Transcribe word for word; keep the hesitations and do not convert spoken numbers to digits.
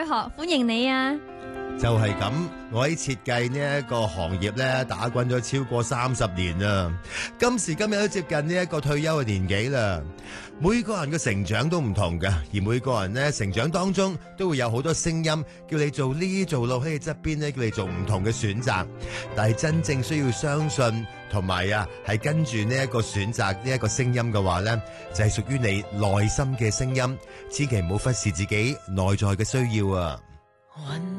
學，歡迎你啊！ 就係咁，我喺設計呢一個行業咧打滾咗超過三十年啦，今時今日都接近呢一個退休嘅年紀啦。每個人嘅成長都唔同㗎，而每個人咧成長當中都會有好多聲音叫你做呢做路，喺你側邊咧叫你做唔同嘅選擇。但係真正需要相信同埋啊，係跟住呢一個選擇呢一個聲音嘅話咧，就係屬於你內心嘅聲音，千祈唔好忽視自己內在嘅需要啊！